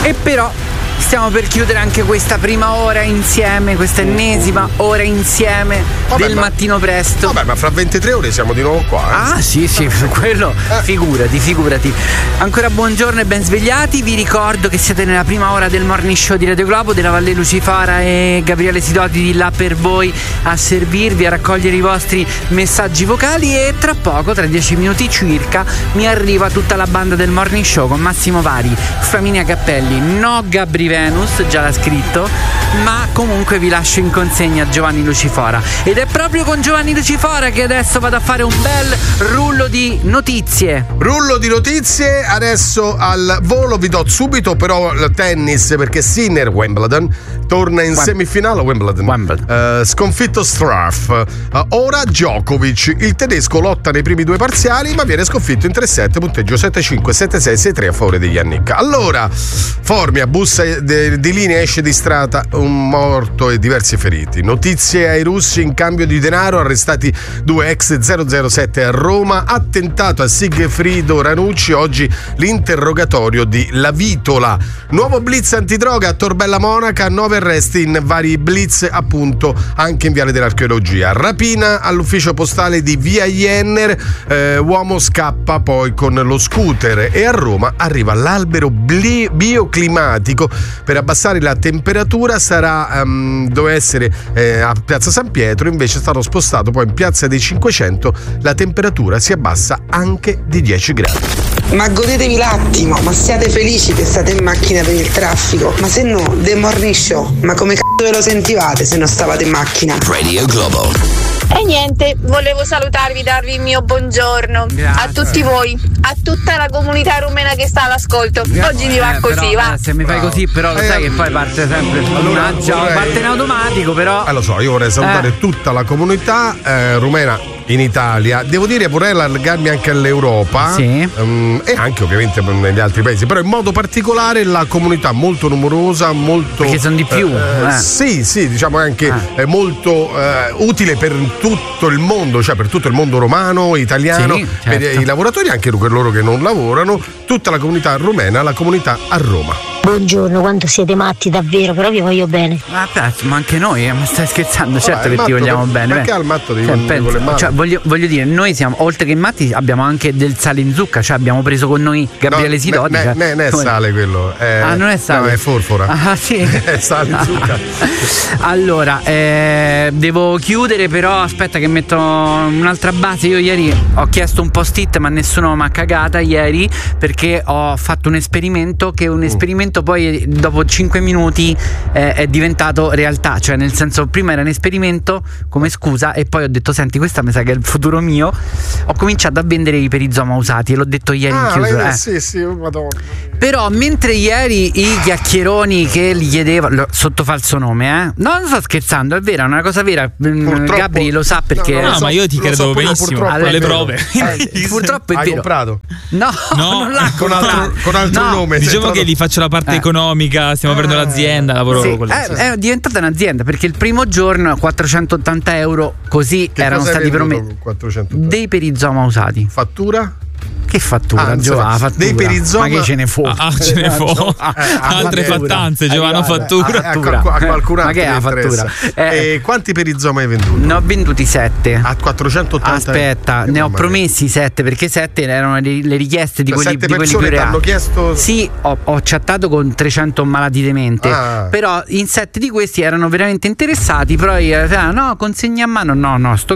E però stiamo per chiudere anche questa prima ora insieme, questa ennesima ora insieme del mattino presto. Vabbè, ma fra 23 ore siamo di nuovo qua. Ah sì, quello figurati. Ancora buongiorno e ben svegliati. Vi ricordo che siete nella prima ora del Morning Show di Radio Globo, della Valle Lucifora e Gabriele Sidoti di là per voi a servirvi, a raccogliere i vostri messaggi vocali, e tra poco, tra 10 minuti circa, mi arriva tutta la banda del Morning Show con Massimo Vari, Flaminia Cappelli, no Gabri Venus, già l'ha scritto, ma comunque vi lascio in consegna Giovanni Lucifora. Ed è proprio con Giovanni Lucifora che adesso vado a fare un bel rullo di notizie. Adesso al volo vi do subito però il tennis, perché Sinner Wimbledon torna in semifinale. Wimbledon. Sconfitto Struff. Ora Djokovic, il tedesco lotta nei primi due parziali ma viene sconfitto in 3-7, punteggio 7-5, 7-6, 6-3 a favore degli Yannick. Allora, Formia, bussa di linea, esce di strada un morto e diversi feriti. Notizie ai russi in cambio di denaro, arrestati 2 ex 007 a Roma. Attentato a Sigfrido Ranucci, oggi l'interrogatorio di Lavitola. Nuovo blitz antidroga a Torbella Monaca, 9 arresti in vari blitz appunto anche in Viale dell'Archeologia. Rapina all'ufficio postale di Via Jenner, uomo scappa poi con lo scooter. E a Roma arriva l'albero bioclimatico per abbassare la temperatura. Doveva essere a Piazza San Pietro, invece è stato spostato poi in Piazza dei 500. La temperatura si abbassa anche di 10 gradi. Ma godetevi l'attimo, ma siate felici che state in macchina per il traffico. Ma se no, The Morning Show, ma come ve lo sentivate se non stavate in macchina? Radio Globo. E niente, volevo salutarvi, darvi il mio buongiorno. Grazie. A tutti voi, a tutta la comunità rumena che sta all'ascolto. Oggi mi va così, però, va. Se mi fai così, però lo sai che poi parte sempre. Allora, parte in automatico, però. Lo so, io vorrei salutare tutta la comunità rumena in Italia. Devo dire, vorrei allargarmi anche all'Europa, e anche ovviamente negli altri paesi, però in modo particolare la comunità molto numerosa, molto, perché sono di più. Sì, diciamo anche molto utile per tutto il mondo, cioè per tutto il mondo romano, italiano, certo. Per i lavoratori, anche per loro che non lavorano, tutta la comunità rumena, la comunità a Roma. Buongiorno, quanto siete matti davvero, però vi voglio bene. Ma anche noi, ma stai scherzando? Certo che ti vogliamo bene. Perché al matto devi voler male? Cioè, voglio dire, noi siamo, oltre che matti, abbiamo anche del sale in zucca, cioè abbiamo preso con noi Gabriele Sidoti. Non è sale quello. Non è sale. No, è forfora. Ah, sì. È sale in zucca. Allora, devo chiudere, però aspetta che metto un'altra base. Io ieri ho chiesto un post-it, ma nessuno mi ha cagata ieri, perché ho fatto un esperimento che poi dopo 5 minuti è diventato realtà, cioè nel senso, prima era un esperimento come scusa e poi ho detto senti, questa mi sa che è il futuro mio. Ho cominciato a vendere i perizoma usati e l'ho detto ieri in chiusura. Sì, madonna. Però mentre ieri i chiacchieroni che gli chiedevano sotto falso nome, no, non sto scherzando, è vera, è una cosa vera. Gabri lo sa perché no, ma io ti credo benissimo alle prove. Purtroppo è Hai vero. Comprato? No, non l'ha comprato. Con altro nome. Diciamo che gli faccio la parte economica, stiamo aprendo l'azienda, lavoro con è diventata un'azienda, perché il primo giorno 480 euro così che erano stati promessi dei perizoma usati. Fattura? Che fattura, Giovanna? Dei perizoma. Ma che ce ne fu? Ce ne fu. Altre fattanze, Giovanna, fattura. A qualcun altro. Ma che è la fattura? E quanti perizoma hai venduto? Ne ho venduti 7. A 480. Aspetta, ne ho promessi 7, perché 7 erano le richieste di quelli, 7 di quelli più persone ti hanno chiesto. Sì, ho chattato con 300 malati di mente. Però in 7 di questi erano veramente interessati. Però no, consegni a mano. No,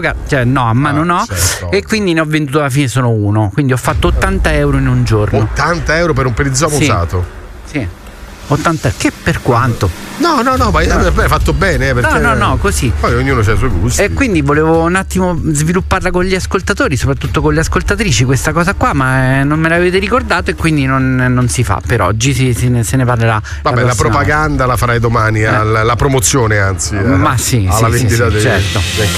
a mano no. Certo. E quindi ne ho venduto alla fine solo uno. Quindi ho fatto 80 euro in un giorno. 80 euro per un perizoma usato? Sì. 80, che per quanto? No, ma hai fatto bene, perché no, così. Poi ognuno ha i suoi gusti. E quindi volevo un attimo svilupparla con gli ascoltatori, soprattutto con le ascoltatrici, questa cosa qua, ma non me l'avete ricordato e quindi non si fa per oggi, se ne parlerà. Vabbè, la propaganda la farai domani, la promozione anzi. Ma sì, alla vendita dei certo.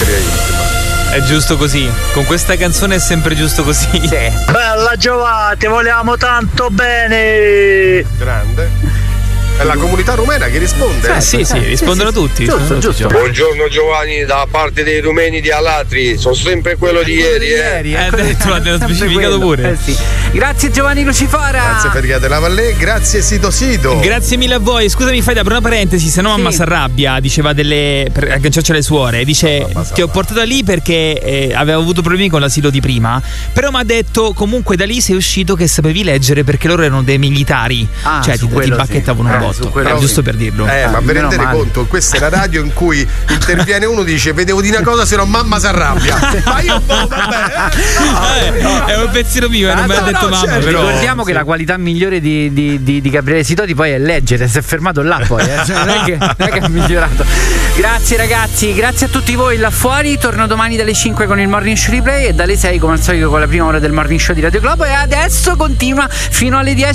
È giusto così, con questa canzone è sempre giusto così. Sì. Bella Giovanni, ti vogliamo tanto bene. Grande. È la comunità rumena che risponde. Sì, rispondono tutti. Giusto. Buongiorno Giovanni, da parte dei rumeni di Alatri, sono sempre quello di ieri. Detto, l'abbiamo specificato pure. Sì. Grazie Giovanni Lucifora. Grazie Feria della Vallée, grazie Sito. Grazie mille a voi. Scusami, fai da una parentesi, se no mamma si arrabbia, diceva per agganciarci alle suore. Dice ti ho portata lì perché aveva avuto problemi con l'asilo di prima, però mi ha detto comunque da lì sei uscito che sapevi leggere perché loro erano dei militari, cioè ti bacchettavano un botto, giusto per dirlo. Ma vi rendete conto, questa è la radio in cui interviene uno, dice vedevo di una cosa, se no mamma si arrabbia. Ma io vabbè. È un pensiero mio, non me l'ha detto mamma. Certo. Però ricordiamo che la qualità migliore di Gabriele Sidoti poi è leggere, si è fermato là poi, cioè, non è che ha migliorato. Grazie ragazzi, grazie a tutti voi là fuori. Torno domani dalle 5 con il Morning Show Replay e dalle 6 come al solito con la prima ora del Morning Show di Radio Globo, e adesso continua fino alle 10